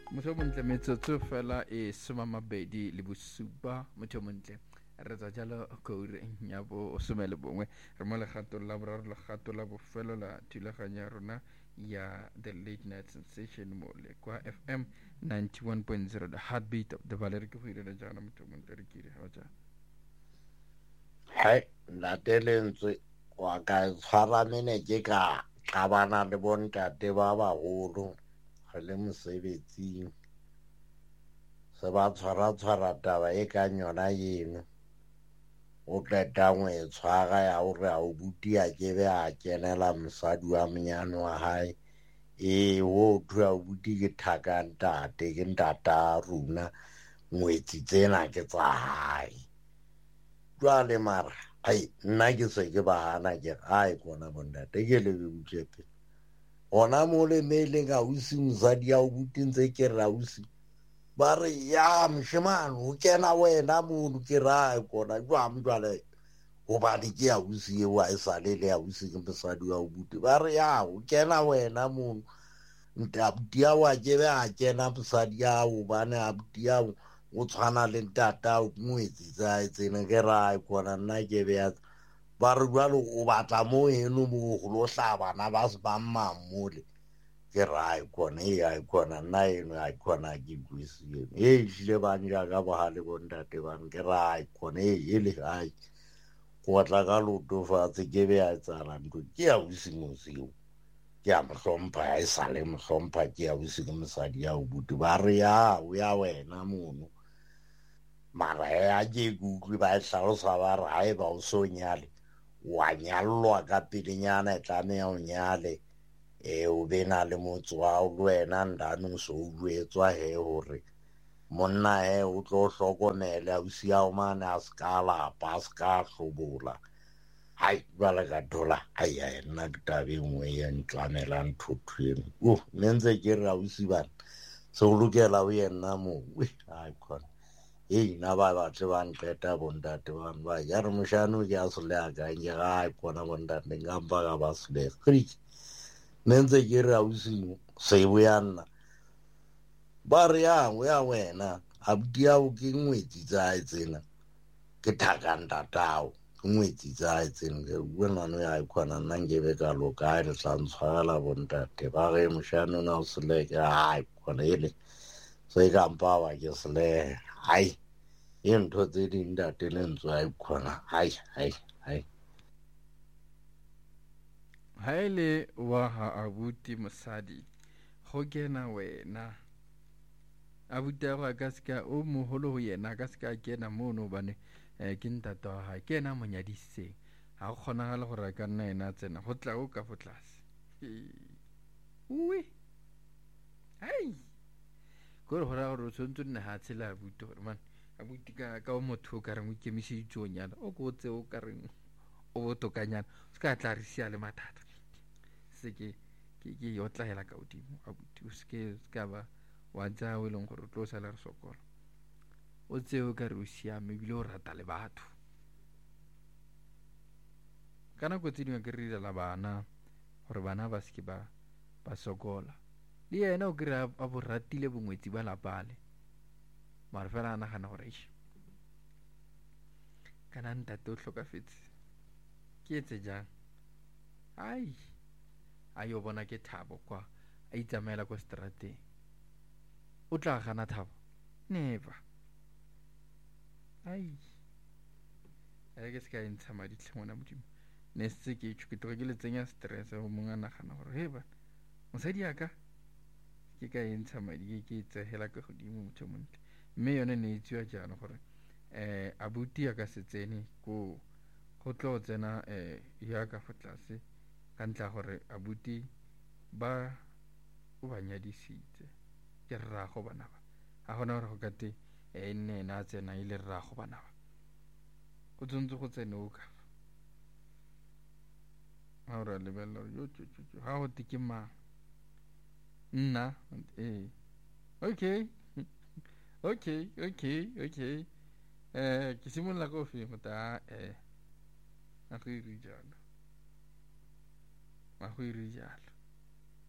motho montle metsotso fela e somamabedi le bosupa motho montle re tsa jalo koureng ya bo some le bongwe re mo legatong la boraro legato la bofelo la thulaganyo ya rona ya the late night sensation mo le kwa FM 91.0 the heartbeat of the valley ke go irela jana motho montle re kire ha ja hai latelentswe wa ka tshwara meneke ka bana le bontate ba bagolo re le mosebetsing se ba tshwara taba e ka yona eno o qeta ngwe tshwara ya hore a o butia ke be a kenela mosadi wa monyane wa hae wo thwa o buti ke thakanta ke ntata runa ngwetsi tsena ke tsa hae jwale mara ai nna ke se ke bahana ke ai kona bontate ke le butlepe ona mo le mele ga usi mosadi ya o butintse ke ra usi ba re ya mshimane o kena wena mono ke ra kona jwale gobane ke ya usi wa isale le ya usi ke mosadi wa o buti ba re ya o kena wena mono ntabutia wa ke be a kena mosadi ya o bane a butia o tshwana le ntata o ngwetsi tsa tsene ke ra kona nna ke be ya ba re jwalo o batla mo eno mo go lo hlabana ba se ba mmamole ke ra kona ya kona nna eno ya kona ke buisi hlile ba nja ka bohale bontate ba ke ra kona le hai go tla ka loto fatshe ke be a tsara ntho ke ya busimosio ke a mohlompha ya isale mohlompha ke ya busi ke mosadi ya o buti ba re ya o ya wena mono mara ya ke kutlwe ba hlalosa ba re hae ba o so nyale wa nyallwa ka pelenyana e tlameha o nyale o be na le motse wa o le wena ndano so o jwetswa he hore monna he o tlo hlokomela ausi ya o mane a ska lapa a ska hlobola hai jwale ka thola ai nna ke tabe nngwe ya ntlamela nthothweno ne ntse ke re ausi bana se o lokela o yena mo hai khona na ba batle ba nqeta bontate bana ba ya re moshano ke a se le aka ke ga kona bontate nka mpa ka ba se le ne ntse ke re ausi se boyanna ba re ya wena a butia o ke ngwetsi tsa tsena ke thakanta tao ngwetsi tsa tsena ke bona no ya khona nna ngebe ka loka le tshantshwala bontate ba ge moshano na o se le ke ai khona ile se ka mpa ba ke se le hai ntho tse ding ntate le ntse ai khona hai haele wa ha abuti mosadi go kena wena abuti ya go ka ska o moholo ho yena ka ska kena mono bane ke ntata wa hae ke ena monyadiseng ha go kgonagala gore ka nna ena tsena go tla o ka fo tlase hai gore gore gore o tshwanetse nne ha tshela abuti gore man abuti ka o motho o ka reng o ikemiseditse o nyala o ko tse o ka reng o botokanyana o se ka tla re sia le mathata se ke yotla hela ka odimo abuti o se ka ba wa tsa o leng gore o tlo sala re sokola o tse o ka re o siame ebile o rata le batho ka nako tse dingwe ke re direla bana gore bana ba se ke ba sokola le yena o kry-a a bo ratile bongwetsi ba lapale mare fela a nagana gore eish kana ntate o tlhokafetse ke etse jang ai a yo bona ke Thabo kwa a itsamaela kwa strateng o tla gana Thabo never ai a ke se ka ntsha maditlhe ngwana modimo ne se ke tloga ke le tsenya stress go mongwe a nagana gore he bana mosadi ya ka ke ka ntsha madi ke tsehela ka godimo motho montle mme yone ne e tsiwa jaana gore abuti ya ka se tsene go tlo tsena ya ka fa tlase ka ntla gore abuti ba o ba nyadisitse ke rrago bana ba a gona gore go ka te nne na tsena ile rrago bana ba o tsontse go tsene o ka ha o ra lebella yo ha go te ke mang nna okay ke simolla go fe mota a go iri jalo